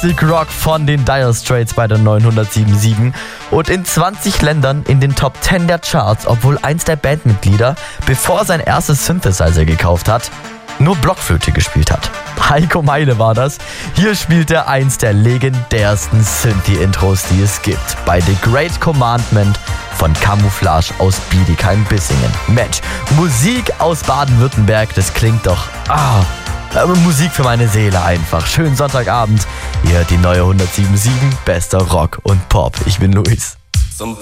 Classic Rock von den Dire Straits bei der 907.7 und in 20 Ländern in den Top 10 der Charts, obwohl eins der Bandmitglieder, bevor er sein erstes Synthesizer gekauft hat, nur Blockflöte gespielt hat. Heiko Meile war das. Hier spielt er eins der legendärsten Synthie-Intros, die es gibt, bei The Great Commandment von Camouflage aus Bietigheim-Bissingen. Mensch, Musik aus Baden-Württemberg, das klingt doch... Musik für meine Seele einfach. Schönen Sonntagabend. Ihr hört die neue 107.7, bester Rock und Pop. Ich bin Luis.